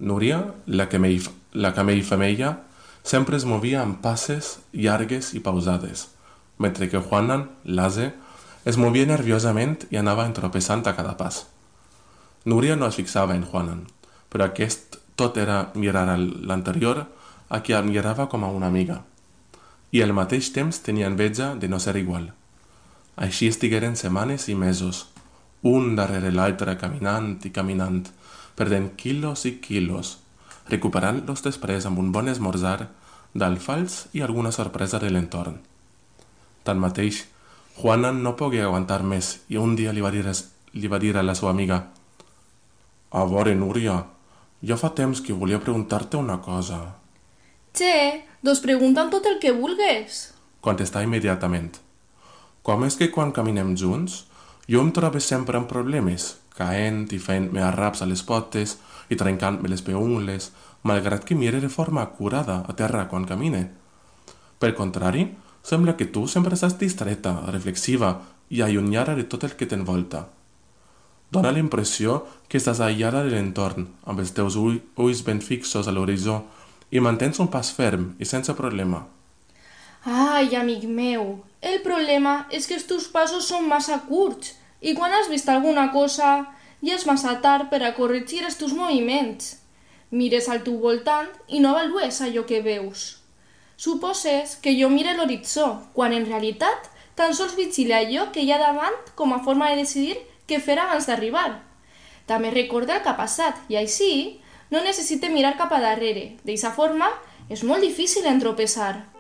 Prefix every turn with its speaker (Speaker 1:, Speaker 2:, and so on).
Speaker 1: Núria, la camell femella, sempre es movia amb passes llargues i pausades, mentre que Juanan, l'ase, es movia nerviosament i anava entropeçant a cada pas. Núria no es fixava en Juanan, però aquest tot era mirar a l'anterior, a qui admirava com a una amiga, i al mateix temps tenia enveja de no ser igual. Així estigueren setmanes i mesos, un darrere l'altre caminant i caminant, perdent quilos i quilos, recuperant-los després amb un bon esmorzar d'alfals i alguna sorpresa de l'entorn. Tanmateix, Juana no pogué aguantar més i un dia li va dir a la seva amiga: «A veure, Núria, ja fa temps que volia preguntar-te una cosa»,
Speaker 2: Doncs pregunta'm tot el que vulgues.
Speaker 1: contestà immediatament. «Com és que quan caminem junts jo em trobo sempre amb problemes, caent i fent-me arraps a les potes i trencant-me les peungles, malgrat que mire de forma acurada a terra quan camine? Per contrari, sembla que tu sempre estàs distreta, reflexiva i allunyada de tot el que t'envolta. Dóna la impressió que estàs aïllada de l'entorn, amb els teus ulls ben fixos a l'horitzó, i mantens un pas ferm i sense problema».
Speaker 2: Ai, amic meu, el problema és que els teus passos són massa curts i quan has vist alguna cosa ja és massa tard per a corregir els teus moviments. Mires al teu voltant i no avalues allò que veus. Suposes que jo mire l'horitzó, quan en realitat tan sols vigile allò que hi ha davant com a forma de decidir què fer abans d'arribar. També recorda el que ha passat i així no necessite mirar cap a darrere. D'eixa forma és molt difícil entropeçar.